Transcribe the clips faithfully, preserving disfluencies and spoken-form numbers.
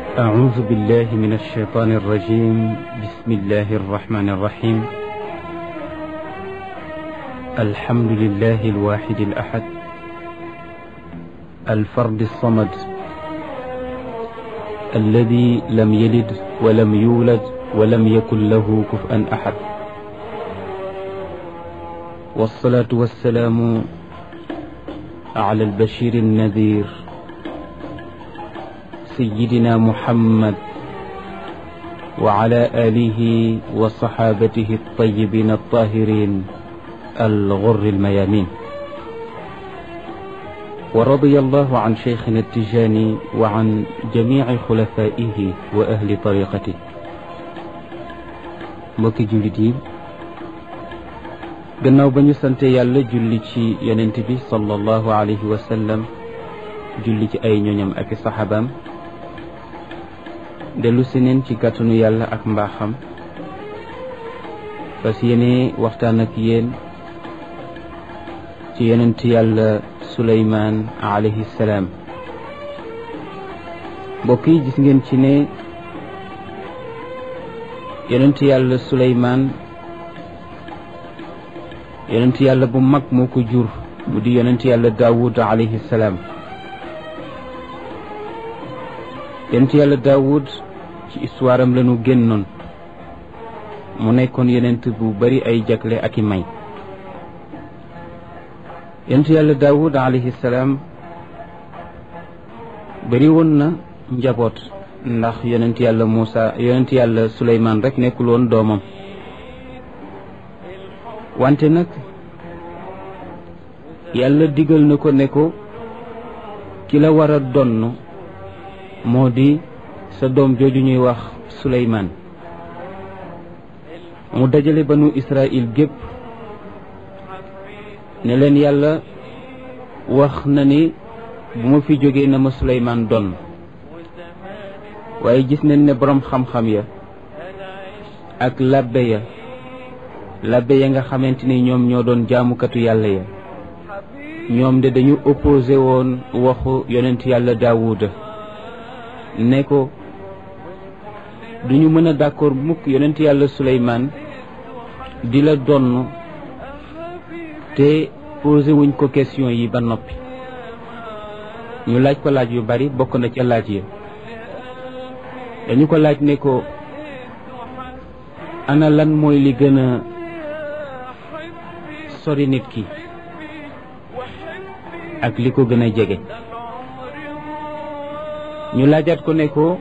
أعوذ بالله من الشيطان الرجيم. بسم الله الرحمن الرحيم. الحمد لله الواحد الأحد الفرد الصمد الذي لم يلد ولم يولد ولم يكن له كفوا أحد، والصلاة والسلام على البشير النذير سيدنا محمد وعلى آله وصحابته الطيبين الطاهرين الغر الميامين، ورضي الله عن شيخنا التجاني وعن جميع خلفائه وأهل طريقته. mbokki jullit yi, gannaaw ba ñu sante yàlla julli ci yonent bi sallallahu alayhi wa sallam, julli ci ay ñoñam ak i saxaabaam, dellu si neen ci kàttanu yàlla ak mbaaxam fas yéene waxtaan ak yéen ci yonent yàlla Suleymaan alayhi salaam. mbokk yi, gis ngeen ci ne yonent yàlla Suleymaan yonent yàlla bu mag moo ko jur, mu di yonent yàlla Daawud alayhi salaam. yonent yàlla Daawud ci histoire am lañu génnoon, mu nekkoon yonent bu bari ay jagle ak i may. yonent yàlla Daawud alayhi salaam bari woon na njaboot, ndax yonent yàlla Muusa yonent yàlla Suleymaan rek nekkul woon doomam. wante nag yàlla digal na ko ne ko ki la war a donn moo di sa doom jooju ñuy wax Suleymaan. mu dajale banu Israël gépp ne leen yàlla wax na ni bu ma fi jógee na ma Suleymaan donn, waaye gis nañ ne boroom xam-xam ya ak labbe ya labbe ya nga xamante ni ñoom ñoo doon jaamukatu yàlla ya, ñoom de dañu opposé woon waxu yonent yàlla Daawuda ne ko duñu mën a d'accord mukk yonent yàlla Suleymaan di la donn te posé wuñ ko question yi ba noppi. ñu laaj ko laaj yu bari, bokk na ca laaj yi dañu ko laaj ne ko ana lan mooy li gën a sori nit ki ak li ko gën a jege. ñu laajaat ko ne ko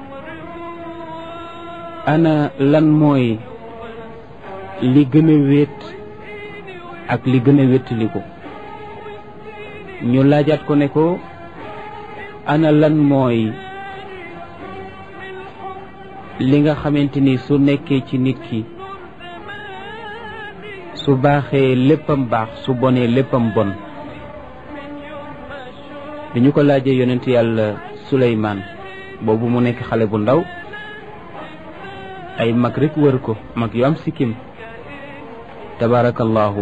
ana lan mooy li gën a wéet ak li gën a wéttali ko. ñu laajaat ko ne ko ana lan mooy li nga xamante ni su nekkee ci nit ki su baaxee léppam baax, su bonee léppam bon. bi ñu ko laajee yonent yàlla Suleymaan boobu mu nekk xale bu ndaw, ay mag rek wër ko, mag yu am sikkim tabarakallahu.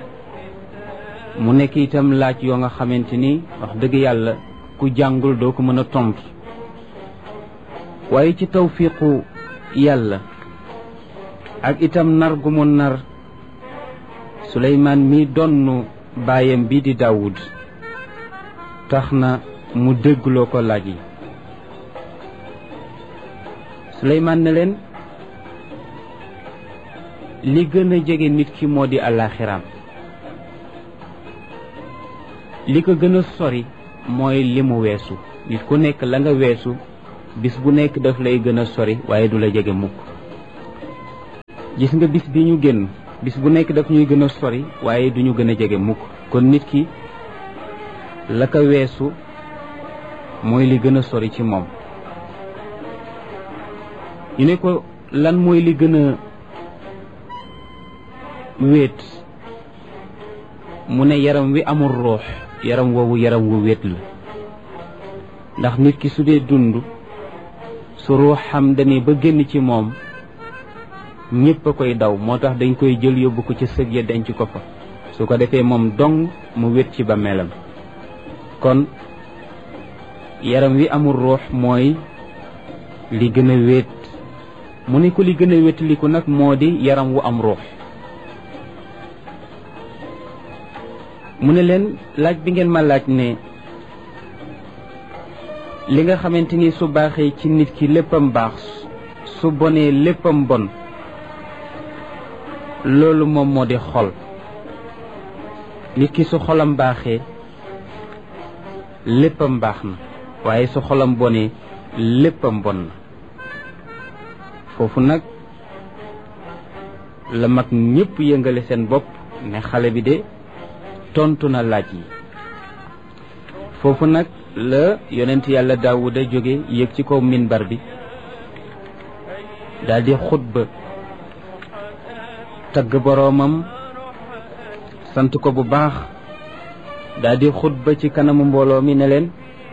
mu nekk itam laaj yoo nga xamante ni wax dëgg yàlla ku jàngul doo ko mën a tontu, waaye ci tawfiqu yàlla ak itam nar gu mu nar Suleymaan mi donnu baayam bi di Daawud tax na mu déggloo ko laaj yi. Suleymaan ne leen li gën a jege nit ki moo di àllaaxiraam, li ko gën a sori mooy li mu weesu. nit ku nekk la nga weesu bis bu nekk daf lay gën a sori waaye du la jege mukk. gis nga bis bi ñu génn, bis bu nekk daf ñuy gën a sori waaye du ñu gën a jege mukk. kon nit ki la ko weesu mooy li gën a sori ci moom. ñu ne ko lan mooy li gën a wéet, mu ne yaram wi amul ruux, yaram woowu yaram wu wéet la. ndax nit ki su dee dund, su ruuxam demee ba génn ci moom ñépp a koy daw, moo tax dañ koy jël yóbbu ko ci sëg ya denc ko fa, su ko defee moom dong mu wét ci bàmmeelam. kon yaram wi amul ruux mooy li gën a wéet mu ne ko li gën a wéetaliku nag moo di yaram wu am ruux mu ne leen laaj bi ngeen ma laaj ne li nga xamante ni su baaxee ci nit ki léppam baax su bonee léppam bon loolu moom moo di xol nit ki su xolam baaxee léppam baax na waaye su xolam bonee léppam bon na foofu nag la mag ñépp yëngale seen bopp ne xale bi de tontu na laaj yi foofu nag la yonent yàlla daawuda jóge yéeg ci kaw minbar bi daldi xutba tagg boroomam sant ko bu baax daldi xutba ci kanamu mbooloo mi ne leen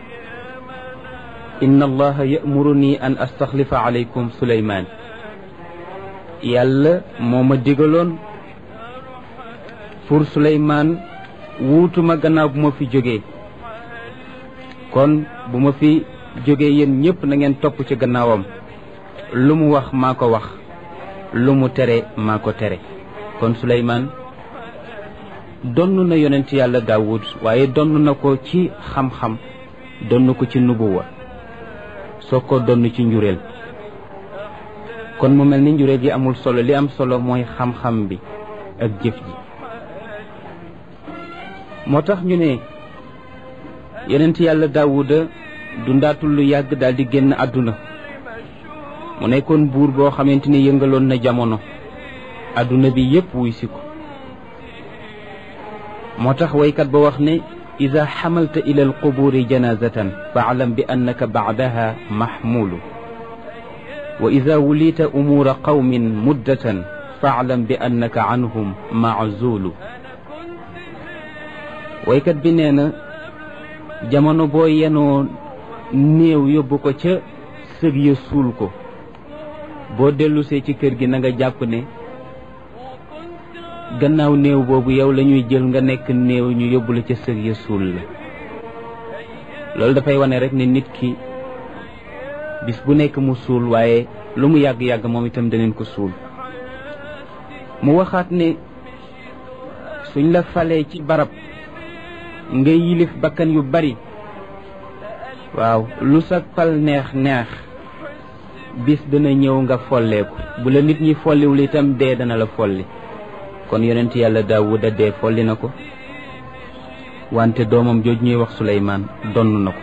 inna allaha ya'muruni an astaxlifa alaykum suleymaan yàlla moo ma digaloon pour suleymaan wuutuma gannaaw bu ma fi jógee kon bu ma fi jógee yéen ñépp na ngeen topp ci gannaawam lu mu wax maa ko wax lu mu tere maa ko tere kon suleymaan donn na yonent yàlla daawud waaye donn na ko ci xam-xam donn ko ci nubuwa soo ko donn ci njureel kon mu mel ni njureel gi amul solo li am solo mooy xam-xam bi ak jëf ji moo tax ñu ne yonent yàlla daawuda dundaatul lu yàgg daal di génn àdduna mu nekkoon buur boo xamante ni yëngaloon na jamono àdduna bi yépp wuy si ko moo tax waykat ba wax ne ida xamalta ila alquburi janazatan faalam bi annaka baadaha maxmulu wa ida wulita umuura qawmin muddatan faalam bi annaka anhum maazulu waykat bi nee na jamono boo yenoo néew yóbbu ko ca sëg ya suul ko boo dellusee ci kër gi na nga jàpp ne gannaaw néew boobu yow la ñuy jël nga nekk néew ñu yóbbu la ca sëg ya suul la loolu dafay wane rek ne nit ki bis bu nekk mu suul waaye lu mu yàgg-yàgg moom itam daneen ko suul mu waxaat ne suñ la falee ci barab nga yilif bakkan yu bari waaw lu sa fal neex neex bis dana ñëw nga folleeku bu la nit ñi folliwul itam dee dana la folli kon yonent yàlla daawuda dee folli na ko wante doomam jooj ñuy wax suleymaan donn na ko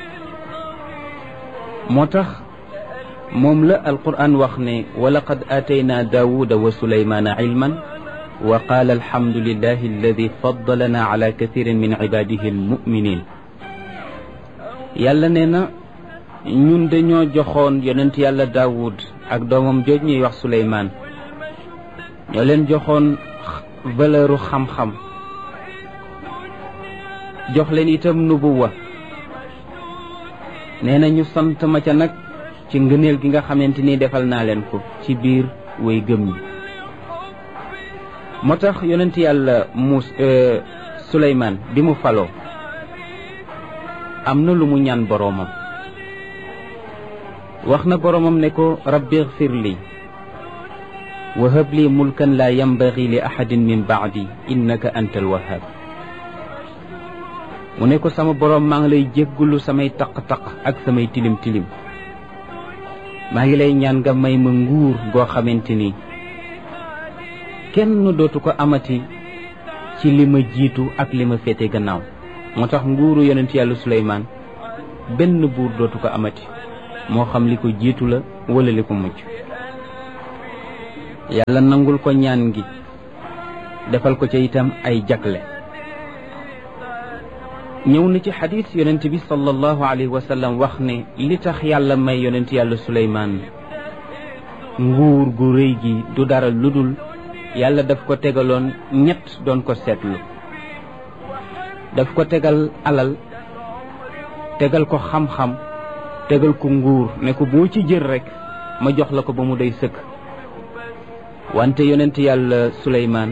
moo tax moom la alquran wax ne wa laqad aataynaa daawuda wa suleymaana ilman wa qaala alhamdulillahi alladi faddalana ala kathirin min ibadihi almuminin yàlla nee na ñun dañoo joxoon yonent yàlla daawud ak doomam jooj ñuy wax suleymaan ñoo leen joxoon valeuru xam-xam jox leen itam nubuwa nee na ñu sant ma ca nag ci ngëneel gi nga xamante ni defal naa leen ko ci biir way gëm ñi moo tax yonent yàlla mus suleymaan bi mu faloo am na lu mu ñaan boroomam wax na boroomam ne ko rabbi ighfir li wa hab li mulkan la yanbaghi li ahadin min ba'di innaka antal wahhab mu ne ko sama boroom maa ngi lay jéggulu samay taq-taq ak samay tilim-tilim maa ngi lay ñaan nga may ma nguur goo xamante ni kenn dootu ko amati ci li ma jiitu ak li ma féete gannaaw moo tax nguuru yonent yàlla suleymaan benn buur dootu ko amati moo xam li ko jiitu la wala li ko mujj yàlla nangul ko ñaan gi defal ko ca itam ay jagle ñëw na ci xadis yonent bi sallallahu alayhi wa sallam wax ne li tax yàlla may yonent yàlla suleymaan nguur gu rëy gi du dara ludul yàlla daf ko tegaloon ñett doon ko seetlu daf ko tegal alal tegal ko xam-xam tegal ko nguur ne ko boo ci jël rekk ma jox la ko ba mu day sëkk wante yonent yàlla suleymaan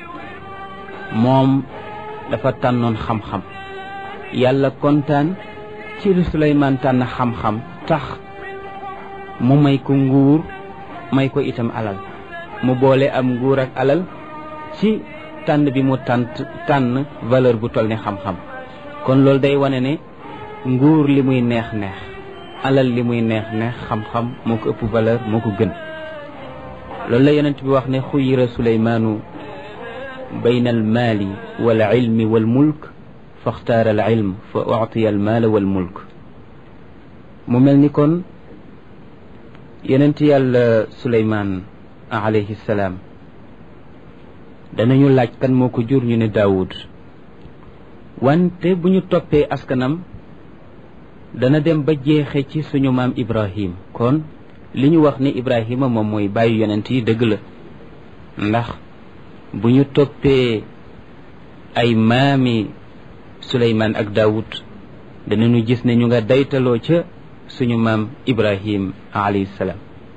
moom dafa tànnoon xam-xam yàlla kontaan ci li suleymaan tànn xam-xam tax mu may ko nguur may ko itam alal mu boole am nguur ak alal ci tànn bi mu tànn tànn valeur bu toll ni xam-xam kon loolu day wane ne nguur li muy neex neex alal li muy neex neex xam-xam moo ko ëpp valeur moo ko gën loolu la yonent bi wax ne xuyira suleymaanu bayna al maali wal ilmi wal mulk faxtaara al ilm fa uctiya al maala wal mulk mu mel ni kon yonent yàlla suleymaan alayhi salaam danañu laaj kan moo ko jur ñu ne daawud wante bu ñu toppee askanam dana dem ba jeexe ci suñu maam ibrahim kon li ñu wax ni ibrahima moom mooy bàyyi yonent yi dëgg la ndax bu ñu toppee ay maami suleymaan ak daawud danañu gis ne ñu nga daytaloo ca suñu maam ibrahim alayhi salaam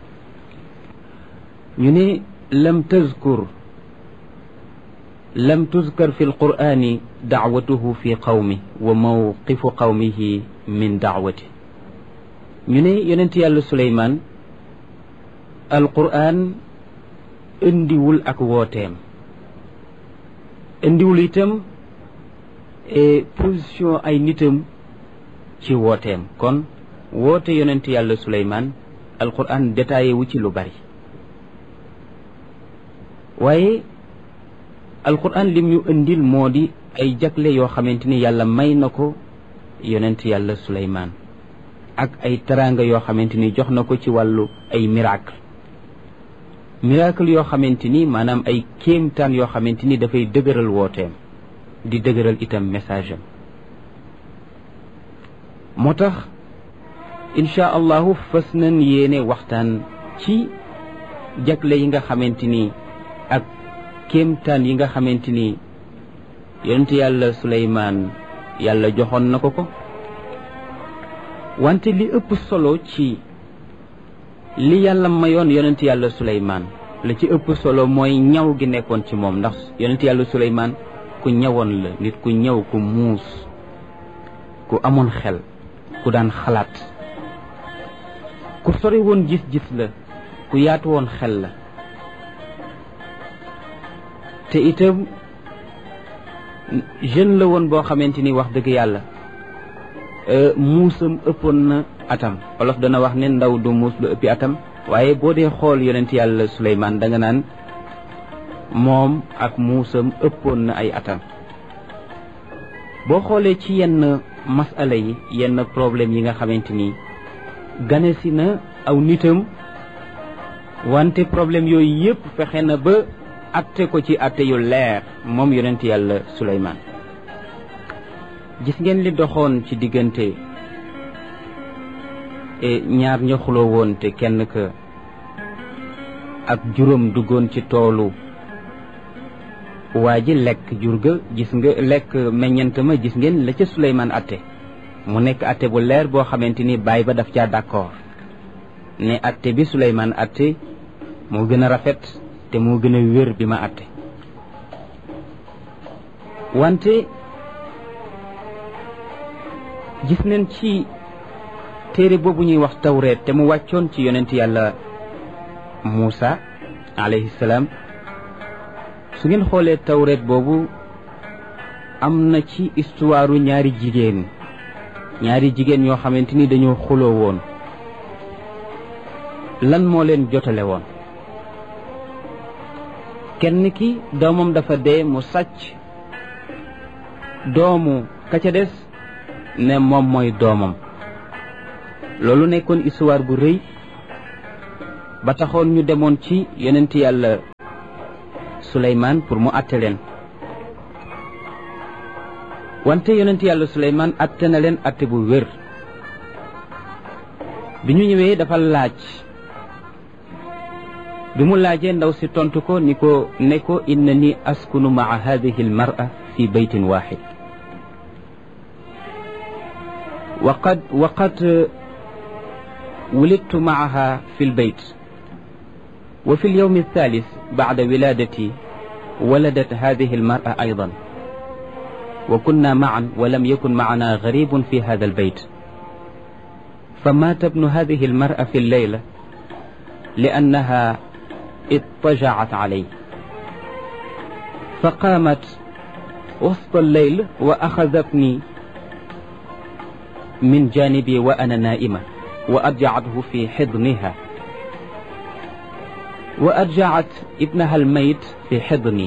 ñu ne lam tazkur lam tuzkar fi alqur'ani dacwatuhu fi qawmi wa mawqifu qawmihi min dacwati ñu ne yonent yàlla suleymaan alqur'an indiwul ak wooteem indiwul itam position ay nitam ci wooteem kon woote yonent yàlla suleymaan alqur'an détaillé wu ci lu bari waaye alquran lim ñu indil moo di ay jagle yoo xamante ni yàlla may na ko yonent yàlla suleymaan ak ay teraanga yoo xamante ni jox na ko ci wàllu ay miracle miracle yoo xamante ni maanaam ay kéemtaan yoo xamante ni dafay dëgëral wooteem di dëgëral itam message am moo tax insha allahu fas nañ yéene waxtaan ci jagle yi nga xamante ni ak kéemtaan yi nga xamante ni yonent yàlla suleymaan yàlla joxoon na ko ko wante li ëpp solo ci li yàlla mayoon yonent yàlla suleymaan la ci ëpp solo mooy ñaw gi nekkoon ci moom ndax yonent yàlla suleymaan ku ñawoon la nit ku ñaw ku muus ku amoon xel ku daan xalaat ku sori woon gis-gis la ku yaatu woon xel la te itam jeune la woon boo xamante ni wax dëgg yàlla muusam ëppoon na atam olof dana wax ne ndaw du muus lu ëppi atam waaye boo dee xool yonent yàlla suleymaan da nga naan moom ak muusam ëppoon na ay atam boo xoolee ci yenn masala yi yenn problème yi nga xamante ni gane si na aw nitam wante problème yooyu yëpp fexe na ba atte ko ci atte yu leer moom yonent yàlla suleymaan gis ngeen li doxoon ci diggante ñaar ña xuloo woon te kenn ka ak juróom duggoon ci toolu waa ji lekk jur ga gis nga lekk meññant ma gis ngeen la ca suleymaan atte mu nekk atte bu leer boo xamante ni baay ba daf caa d'accord ne atte bi suleymaan atte moo gën a rafet te moo gën a wér bi ma atte wante gis nañ ci téere boobu ñuy wax tawreet te mu wàccoon ci yonent yàlla Muusa alayhi salaam su ngeen xoolee tawreet boobu am na ci histoire ñaari jigéen ñaari jigéen yoo xamante ni dañoo xuloo woon lan moo leen jotale woon kenn ki doomam dafa dee mu sàcc doomu ka ca des ne moom mooy doomam loolu nekkoon histoire bu rëy ba taxoon ñu demoon ci yonent yàlla Suleymaan pour mu àtte leen wante yonent yàlla Suleymaan àtte na leen àtte bu wér bi ñu ñëwee dafa laaj bi mu laajee ndaw si tontu ko ni ko ne ko innani askunu maa hadihi almar'a fi baytin waxid waqad waqad ولدت معها في البيت وفي اليوم الثالث بعد ولادتي ولدت هذه المرأة أيضا وكنا معا ولم يكن معنا غريب في هذا البيت فمات ابن هذه المرأة في الليلة لأنها اضطجعت عليه، فقامت وسط الليل وأخذتني من جانبي وأنا نائمة وأرجعته في حضنها، وأرجعت ابنها الميت في حضني.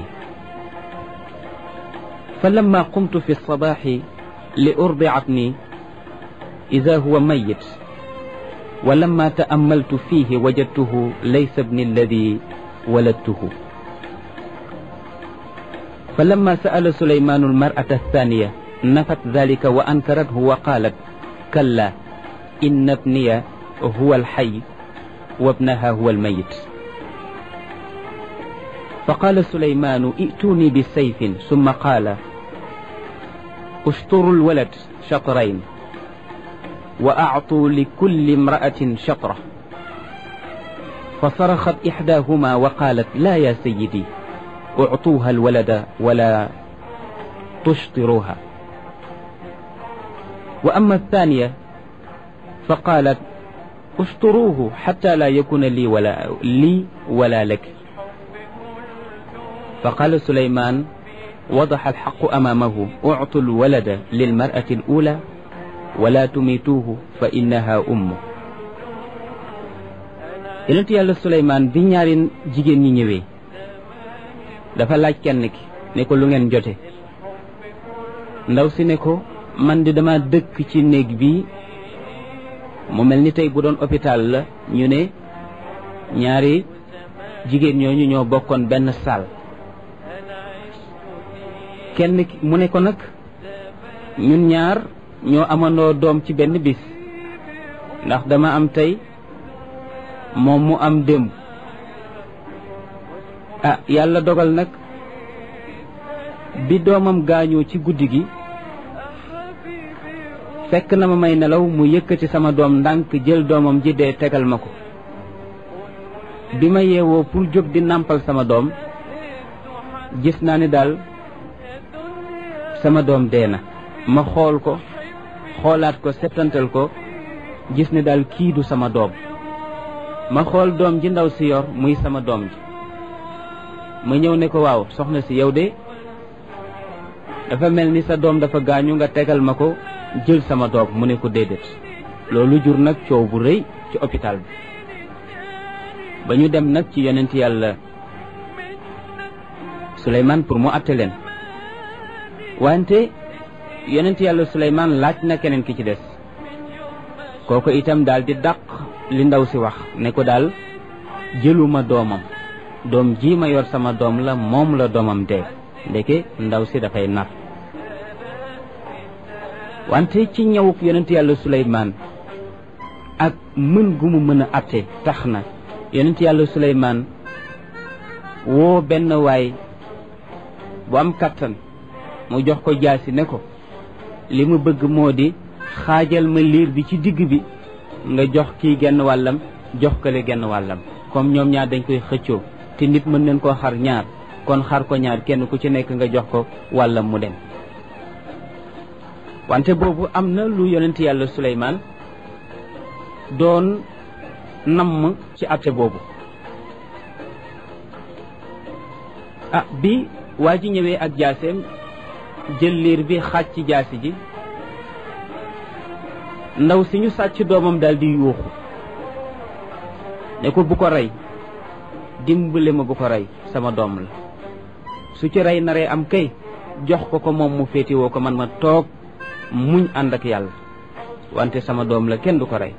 فلما قمت في الصباح لأرضع ابني إذا هو ميت، ولما تأملت فيه وجدته ليس ابني الذي ولدته. فلما سأل سليمان المرأة الثانية نفت ذلك وأنكرته وقالت: كلا إن ابني هو الحي وابنها هو الميت. فقال سليمان: ائتوني بالسيف. ثم قال: اشطروا الولد شطرين وأعطوا لكل امرأة شطرة. فصرخت إحداهما وقالت: لا يا سيدي، اعطوها الولد ولا تشطروها. وأما الثانية فقالت: اشطروه حتى لا يكون لي ولا, لي ولا لك. فقال سليمان: وضح الحق أمامه: اعطوا الولد للمرأة الأولى ولا تميتوه فإنها أمه. yonent yàlla Suleymaan bi ñaari jigéen ñi ñëwee dafa laaj kenn ki ne ko lu ngeen jote. ndaw si ne ko: man di dama dëkk ci néeg bi, mu mel ni tey bu doon hôpital la ñu ne ñaari jigéen ñooñu ñoo bokkoon benn saal. kenn ki mu ne ko nag ñun ñaar ñoo amandoo doom ci benn bis, ndax dama am tey moom mu am démb. ah yàlla dogal nag bi doomam gaañoo ci guddi gi fekk na ma may nelaw mu yëkkati sama doom ndànk jël doomam ji dee tegal ma ko. bi ma yeewoo pour jóg di nàmpal sama doom gis naa ni daal sama doom dee na. ma xool ko xoolaat ko settantal ko gis ne daal kii du sama doom. ma xool doom ji ndaw si yor muy sama doom ji. ma ñëw ne ko: waaw soxna si, yow de dafa mel ni sa doom dafa gaañu nga tegal ma ko jël sama doom. mu ne ko: déedéet. loolu jur nag coow bu rëy ci hôpital bi. ba ñu dem nag ci yonent yàlla Suleymaan pour mu àtte leen. wante yonent yàlla Suleymaan laaj na keneen ki ci des, kooku itam daal di dàq li ndaw si wax ne ko daal jëluma doomam, doom ji ma yor sama doom la, moom la doomam dee. ndeke ndaw si dafay nar. wante ci ñëwuk yonent yàlla Suleymaan ak mën gu mu mën a àtte tax na yonent yàlla Suleymaan woo benn waay bu am kattan mu jox ko jaasi ne ko: li mu bëgg moo di xaajal ma liir bi ci digg bi, nga jox kii genn wàllam jox kële genn wàllam. comme ñoom ñaar dañ koy xëccoo te nit mën nañ koo xar ñaar, kon xar ko ñaar, kenn ku ci nekk nga jox ko wàllam mu dem. wante boobu am na lu yonent yàlla Suleymaan doon namm ci àtte boobu. ah bi waa ji ñëwee ak jaaseem jël liir bi xaaj ci jaasi ji, ndaw si ñu sàcc doomam daal di yuuxu ne ko: bu ko rey, dimbale ma bu ko rey, sama doom la. su ci rey naree am kay jox ko ko moom mu féetiwoo ko, man ma toog muñ ànd ak yàlla, wante sama doom la, kenn du ko rey.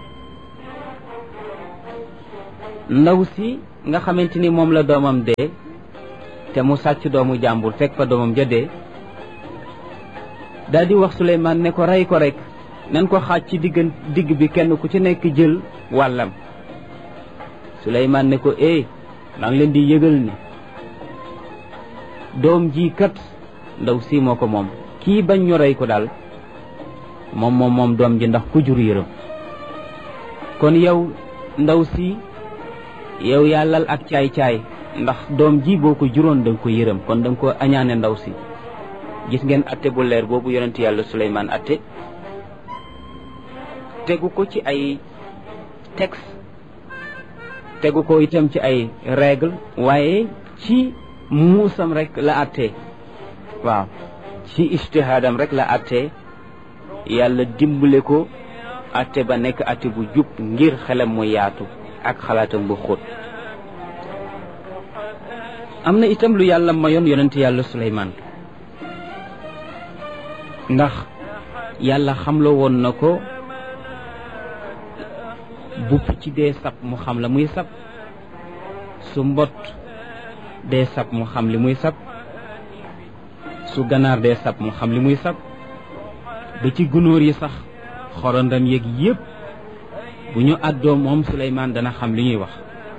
ndaw si nga xamante ni moom la doomam dee te mu sàcc doomu jàmbur fekk fa doomam ja dee, daal di wax Suleymaan ne ko: rey ko rek, nañ ko xaaj ci digg digg bi, kenn ku ci nekk jël wàllam. Suleymaan ne ko: eh maa ngi leen di yëgal ne doom ji kat ndaw si moo ko moom, kii bañ ñu rey ko daal moom moom moom doom ji, ndax ku jur yërëm. kon yow ndaw si, yow yaa lal ak caay-caay, ndax doom ji boo ko juróon da nga ko yërëm, kon da nga ko añaane ndaw si. gis ngeen atte bu leer boobu yonent yàlla Suleymaan atte. tegu ko ci ay texte tegu ko itam ci ay règle waaye ci muusam rek la attee waaw ci ijtihaadam rek la attee yàlla dimbale ko atte ba nekk atte bu jub ngir xelam mu yaatu ak xalaatam bu xóot am na itam lu yàlla mayoon yonent yàlla Suleymaan ndax yàlla xamloo woon na ko bu picc dee sab mu xam la muy sab su mbott dee sab mu xam li muy sab su ganaar dee sab mu xam li muy sab ba ci gunóor yi sax xorondam yeeg yépp bu ñu àddoo moom Suleymaan dana xam li ñuy wax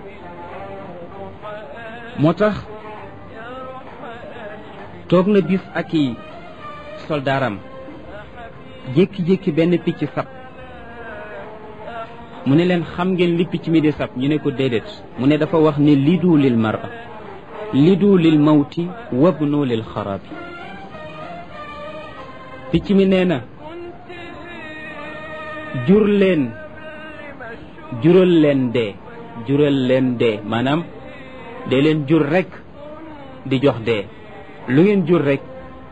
moo tax toog na bis ak i soldaaram jékki-jékki benn picc sab mu ne leen xam ngeen li picc mi di sab ñu ne ko déedéet mu ne dafa wax ne lidu lil mar'a lidu lil mawti wabnu lil xarabi picc mi nee na jur leen jural leen dee jural leen dee maanaam dee leen jur rek di jox dee lu ngeen jur rek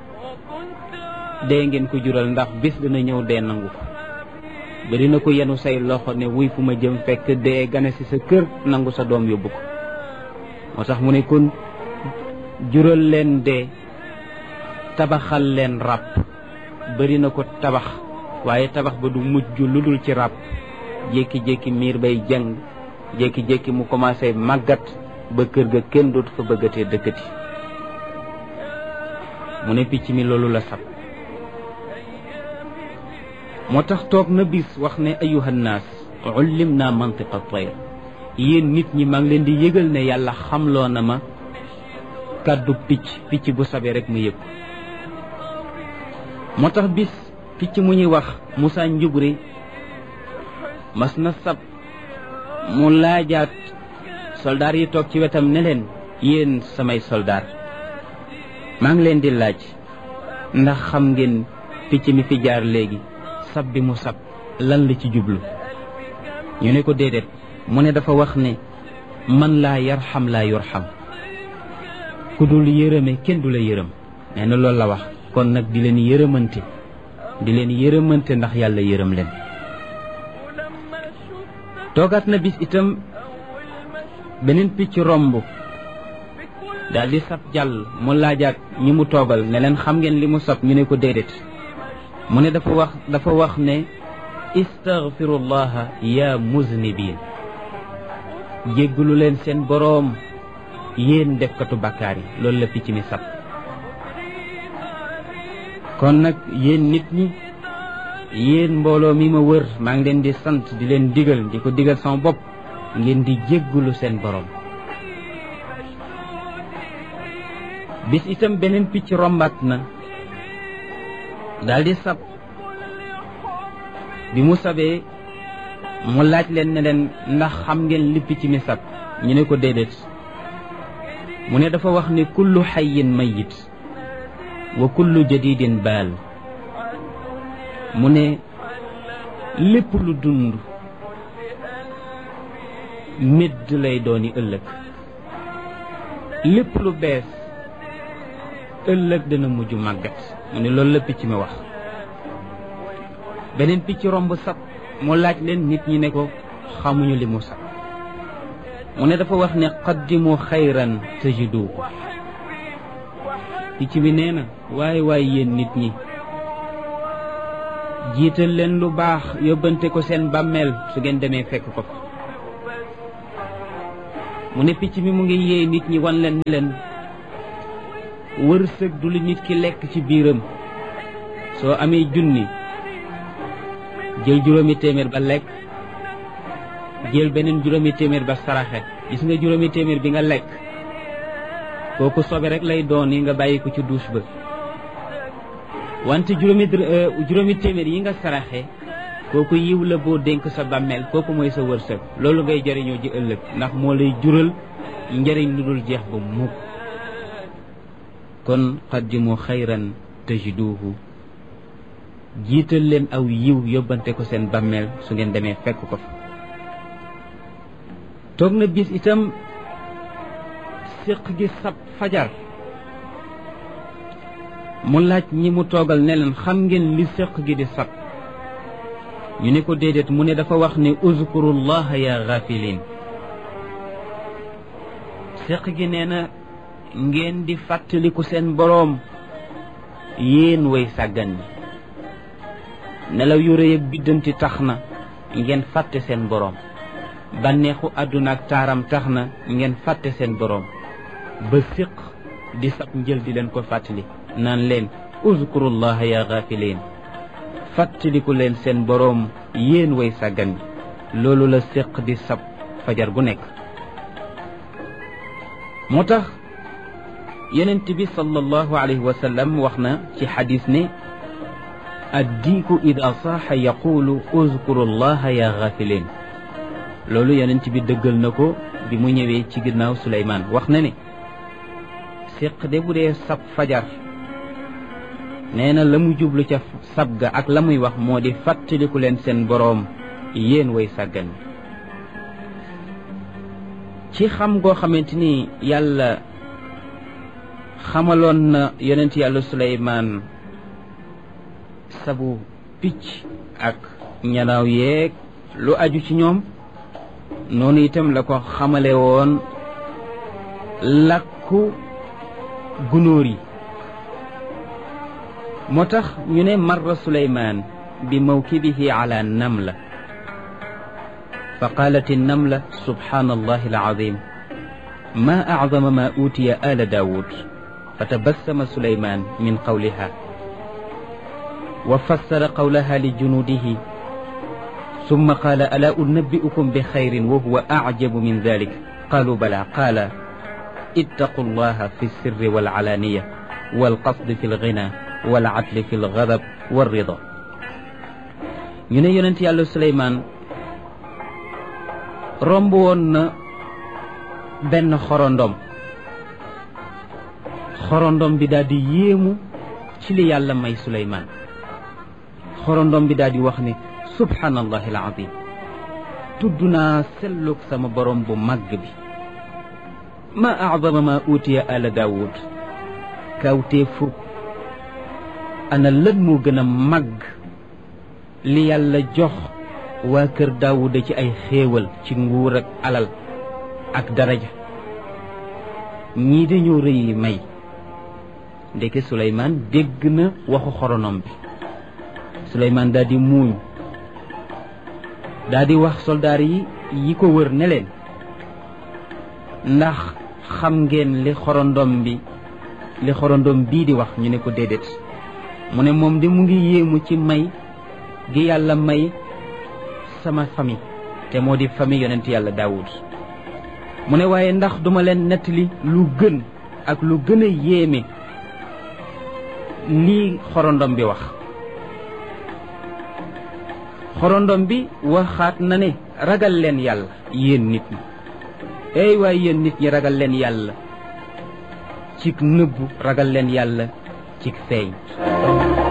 dee ngeen ko jural ndax bis dina ñëw dee nangu ko bari na ko yenu say loxo ne wuy fu ma jëm fekk dee gane ci sa kër nangu sa doom yóbbu ko moo tax mu ne kon jural leen dee tabaxal leen ràpp bari na ko tabax waaye tabax ba du mujj lu dul ci ràpp jékki-jékki miir bay jàng jékki-jékki mu commencé màggat ba kër ga kenn dootu fa bëggatee dëkkati mu ne picc mi loolu la sab moo tax toog na bis wax ne ayuhannaas ullim naa mantiqa tayr yéen nit ñi maa ngi leen di yëgal ne yàlla xamloo na ma kàddu picc picc bu sabee rek mu yëg moo tax bis picc mu ñuy wax Musaa Njubri mas na sab mu laajaat soldaar yi toog ci wetam ne leen yéen samay soldaar maa ngi leen di laaj ndax xam ngeen picc mi fi jaar léegi sab bi mu sab lan la ci jublu ñu ne ko déedéet mu ne dafa wax ne man laa yarxam laa yurxam ku dul yërëme kenn du la yërëm nee na loolu la wax kon nag di leen yërëmante di leen yërëmante ndax yàlla yërëm leen toogaat na bis itam beneen picc romb daal di sab jàll mu laajaat ñi mu toogal ne leen xam ngeen li mu sab ñu ne ko déedéet mu ne dafa wax dafa wax ne istaghfirullaha ya muznibin jéggalu leen seen boroom yéen defkatu bàkkaar yi loolu la picc mi sab kon nag yéen nit ñi yéen mbooloo mi ma wër maa ngi leen di sant di leen digal di ko digal sama bopp ngeen di jéggalu seen boroom bis itam beneen picc rombaat na daal di sab bi mu sabee mu laaj leen ne leen ndax xam ngeen li picc mi sab ñu ne ko déedéet mu ne dafa wax ne kullu xayin mayit wa kullu jadidin baal mu ne lépp lu dund médd lay dooni ëllëg lépp lu bees ëllëg dana mujj màggat mu ne loolu la picc mi wax beneen picc romb sab mu laaj leen nit ñi ne ko xamuñu li mu sab mu ne dafa wax ne qaddimu xayran tajidu picc mi nee na waaye waaye yéen nit ñi jiital leen lu baax yóbbante ko seen bàmmeel su ngeen demee fekk ko fa mu ne picc mi mu ngi yee nit ñi wan leen leen wërsëg du lu nit ki lekk ci biiram soo amee junni jël juróomi téeméer ba lekk jël beneen juróomi téeméer ba saraxe gis nga juróomi téeméer bi nga lekk kooku sobe rek lay doon yi nga bàyyi ko ci douche ba wante juróomi juróomi téeméer yi nga saraxe kooku yiw la boo dénk sa bàmmeel kooku mooy sa wërsëg loolu ngay jëriñoo ji ëllëg ndax moo lay jural njëriñ lu dul jeex ba mukk kon qaddimu xayran tajiduhu jiital leen aw yiw yóbbante ko seen bàmmeel su ngeen demee fekk ko fa. toog na bis itam séq gi sab fajar mu laaj ñi mu toogal ne leen xam ngeen li séq gi di sab ñu ne ko déedéet mu ne dafa wax ne uzkurullaha ya ghafilin séq gi nee na ngeen di fàttaliku seen boroom yéen way sàggan ñi nelaw yu rëy ak biddanti tax na ngeen fàtte seen boroom bànneexu àdduna ak taaram tax na ngeen fàtte seen boroom ba séq di sab njël di leen ko fàttali naan leen uzkurullaha ya ghafilin fàttaliku leen seen boroom yéen way sàggan ñi loolu la séq di sab fajar gu nekk. moo tax yonent bi sallallahu alayhi wa sallam wax na ci xadis ne addiiku ida saaxa yaqulu uzkurullaha ya ghafilin loolu yonent bi dëggal na ko bi mu ñëwee ci ginnaaw Suleymaan wax na ne séq de bu dee sab fajar nee na la mu jublu ca sab ga ak la muy wax moo di fàttaliku leen seen boroom yéen way sàggan ci xam goo xamante ni yàlla xamaloon na yonent yàlla Suleymaan sabu picc ak ñanaaw yeeg lu aju ci ñoom noonu itam la ko xamale woon làkku gunóor yi moo tax ñu ne marra Suleymaan bi mawkibihi ala namla fa qaalat annamla subhaanallahi alazim ma acdama ma uutiya ala daawud fa tabassama Suleymaan min qawliha wa fassara qawlaha li junuudihi summa qaala alaa unabbi'ukum bi xayrin wa huwa acjabu min dalik qaalu balaa qaala ittaqu llaha fi sirri wal alaaniya wal qasdi fi lgina wal adli fi lgadab wal rida. ñu ne yonent yàlla Suleymaan romb woon na benn xorondom xorondom bi daal di yéemu ci li yàlla may Suleymaan xorondom bi daal di wax ne subhaanallahi alazim tudd naa sellug sama borom bu màgg bi ma acdama ma uutiya ala daawud kawtee fu ana lan moo gën a màgg li yàlla jox waa kër daawuda ci ay xéewal ci nguur ak alal ak daraja ñii dañoo rëyi may ndeke Suleymaan dégg na waxu xoronom bi Suleymaan daal di muuñ daal di wax soldaar yi yi ko wër ne leen ndax xam ngeen li xorondom bi li xorondom bii di wax ñu ne ko déedéet mu ne moom de mu ngi yéemu ci may gi yàlla may sama famille te moo di famille yonent yàlla Daawud mu ne waaye ndax duma leen nettali lu gën ak lu gën a yéeme lii xorondom bi wax xorondom bi waxaat na ne ragal leen yàlla yéen nit ñi ey waaye yéen nit ñi ragal leen yàlla cig nëbbu ragal leen yàlla cig feeñ